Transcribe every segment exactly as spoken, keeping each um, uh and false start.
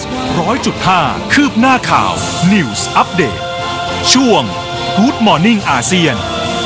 ร้อยจุดห้าคืบหน้าข่าว News Update ช่วง Good Morning อาเซียน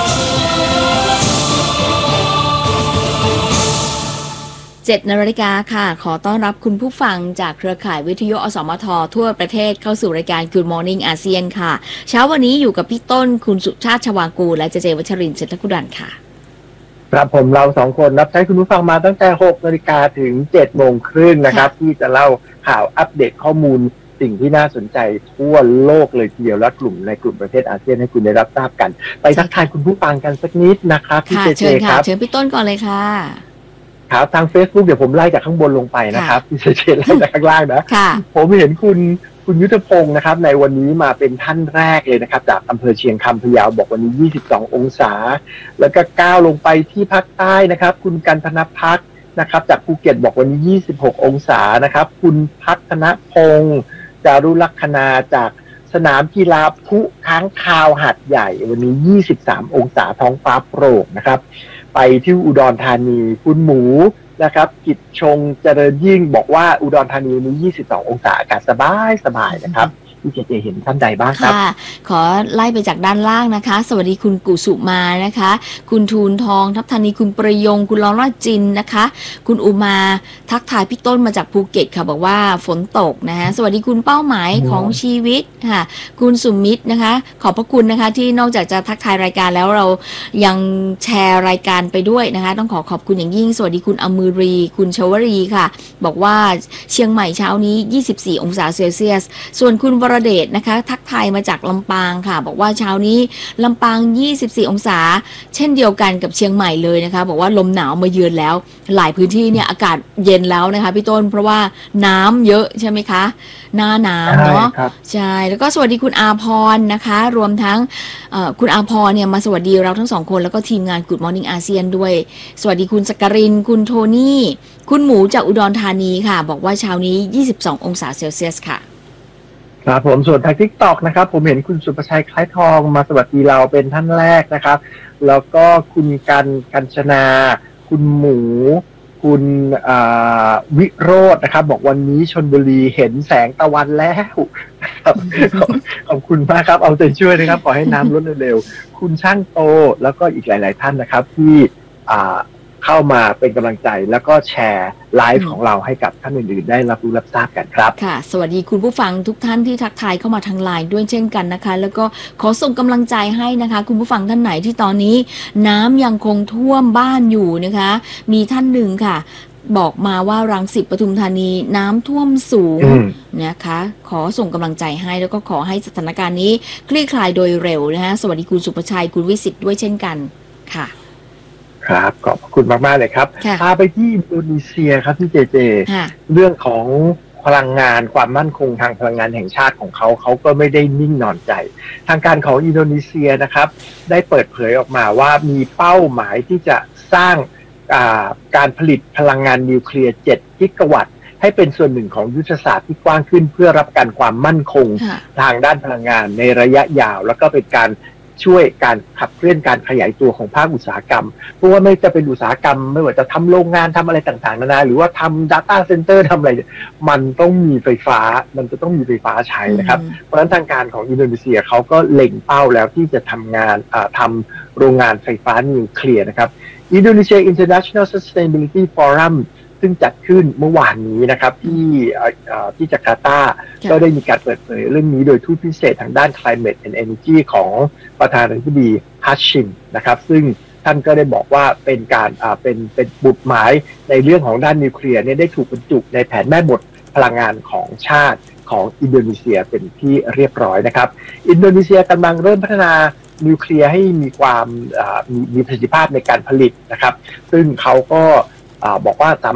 เจ็ดนาฬิกาค่ะขอต้อนรับคุณผู้ฟังจากเครือข่ายวิทยุอสมททั่วประเทศเข้าสู่รายการ Good Morning อาเซียนค่ะเช้าวันนี้อยู่กับพี่ต้นคุณสุชาติชวางกูลและเจเจวัชรินทร์เศรษฐกุดันค่ะครับผมเราสองคนรับใช้คุณผู้ฟังมาตั้งแต่หกนาฬิกาถึงเจ็ดโมงครึ่งนะครับที่จะเล่าข่าวอัปเดตข้อมูลสิ่งที่น่าสนใจทั่วโลกเลยทีเดียวและกลุ่มในกลุ่มประเทศอาเซียนให้คุณได้รับทราบกันไปทักทายคุณผู้ฟังกันสักนิดนะครับพี่เจเจครับเชิญพี่ต้นก่อนเลยค่ะครับทาง Facebook เดี๋ยวผมไล่จากข้างบนลงไปนะครับพี่เจเจไล่จากข้างล่างนะผมเห็นคุณคุณยุทธพงศ์นะครับในวันนี้มาเป็นท่านแรกเลยนะครับจากอำเภอเชียงคำพะเยาบอกวันนี้ยี่สิบสององศาแล้วก็ก้าวลงไปที่ภาคใต้นะครับคุณกันธนภักดิ์นะครับจากภูเก็ตบอกวันนี้ยี่สิบหกองศานะครับคุณพัฒนพงศ์จารุลักษณาจากสนามกีฬาพุค้างคาวหาดใหญ่วันนี้ยี่สิบสามองศาท้องฟ้าโปร่งนะครับไปที่อุดรธานีคุณหมูนะครับกิจชงเจริญยิ่งบอกว่าอุดรธานีมียี่สิบสององศาอากาศสบายสบายนะครับพี่เจเจเห็นท่านใดบ้างครับค่ะขอไล่ไปจากด้านล่างนะคะสวัสดีคุณกุสุมานะคะคุณทูลทองทัพธานีคุณประยงคุณลอร่าจินนะคะคุณอุมาทักทายพี่ต้นมาจากภูเก็ตค่ะบอกว่าฝนตกนะคะสวัสดีคุณเป้าหมายของชีวิตค่ะคุณสุมิตรนะคะขอบพระคุณนะคะที่นอกจากจะทักทายรายการแล้วเรายังแชร์รายการไปด้วยนะคะต้องขอขอบคุณอย่างยิ่งสวัสดีคุณอมือรีคุณชวรีค่ะบอกว่าเชียงใหม่เช้านี้ยี่สิบสี่องศาเซลเซียสส่วนคุณวรเดชนะคะทักทายมาจากลำปางค่ะบอกว่าเช้านี้ลำปางยี่สิบสี่องศาเช่นเดียวกันกับเชียงใหม่เลยนะคะบอกว่าลมหนาวมาเยือนแล้วหลายพื้นที่เนี่ยอากาศเย็นแล้วนะคะพี่ต้นเพราะว่าน้ำเยอะใช่ไหมคะหน้าน้ำเนาะใช่แล้วก็สวัสดีคุณอาพรนะคะรวมทั้งคุณอาพรเนี่ยมาสวัสดีเราทั้งสองคนแล้วก็ทีมงาน Good Morning อาเซียนด้วยสวัสดีคุณสักการินคุณโทนี่คุณหมูจากอุดรธานีค่ะบอกว่าเช้านี้ยี่สิบสององศาเซลเซียสค่ะครับผมส่วนทาง TikTok นะครับผมเห็นคุณสุประชัยคล้ายทองมาสวัสดีเราเป็นท่านแรกนะครับแล้วก็คุณกันกัญชนาคุณหมูคุณวิโรจน์นะครับบอกวันนี้ชลบุรีเห็นแสงตะวันแล้วครับขอบคุณมากครับเอาใจช่วยนะครับขอให้น้ำลดเร็วๆคุณช่างโตแล้วก็อีกหลายๆท่านนะครับที่เข้ามาเป็นกำลังใจแล้วก็แชร์ไลฟ์ของเราให้กับท่านอื่นๆได้รับรู้รับทราบกันครับค่ะสวัสดีคุณผู้ฟังทุกท่านที่ทักทายเข้ามาทางไลน์ด้วยเช่นกันนะคะแล้วก็ขอส่งกำลังใจให้นะคะคุณผู้ฟังท่านไหนที่ตอนนี้น้ำยังคงท่วมบ้านอยู่นะคะมีท่านหนึ่งค่ะบอกมาว่ารังสิตปทุมธานีน้ำท่วมสูงนะคะขอส่งกำลังใจให้แล้วก็ขอให้สถานการณ์นี้คลี่คลายโดยเร็วนะคะสวัสดีคุณสุประชัยคุณวิสิทธิ์ด้วยเช่นกันค่ะครับขอบคุณมากๆเลยครับพาไปที่อินโดนีเซียครับที่เจเจเรื่องของพลังงานความมั่นคงทางพลังงานแห่งชาติของเขาเขาก็ไม่ได้นิ่งนอนใจทางการของอินโดนีเซียนะครับได้เปิดเผยออกมาว่ามีเป้าหมายที่จะสร้างการผลิตพลังงานนิวเคลียร์เจ็ดกิกะวัตต์ให้เป็นส่วนหนึ่งของยุทธศาสตร์ที่กว้างขึ้นเพื่อรับการความมั่นคงทางด้านพลังงานในระยะยาวแล้วก็เป็นการช่วยการขับเคลื่อนการขยายตัวของภาคอุตสาหกรรมเพราะว่าไม่จะเป็นอุตสาหกรรมไม่ว่าจะทำโรงงานทำอะไรต่างๆนานาหรือว่าทำ data center ทำอะไรมันต้องมีไฟฟ้ามันจะต้องมีไฟฟ้าใช้นะครับเพราะฉะนั้นทางการของอินโดนีเซียเขาก็เล็งเป้าแล้วที่จะทำงานทำโรงงานไฟฟ้านิวเคลียร์นะครับ Indonesia International Sustainability Forum ซึ่งจัดขึ้นเมื่อวานนี้นะครับที่ที่จาการ์ตาก็ได้มีการเปิดเผยเรื่องนี้โดยทูตพิเศษทางด้าน Climate and Energy ของประธานาธิบดีฮัชชิมนะครับซึ่งท่านก็ได้บอกว่าเป็นการเป็นเป็นบุตรหมายในเรื่องของด้านนิวเคลียร์เนี่ยได้ถูกบรรจุในแผนแม่บทพลังงานของชาติของอินโดนีเซียเป็นที่เรียบร้อยนะครับอินโดนีเซียกำลังเริ่มพัฒนานิวเคลียร์ให้มีความมีประสิทธิภาพในการผลิตนะครับซึ่งเขาก็บอกว่า